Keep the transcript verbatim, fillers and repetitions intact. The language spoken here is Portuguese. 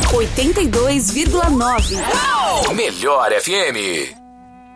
oitenta e dois vírgula nove. Melhor F M.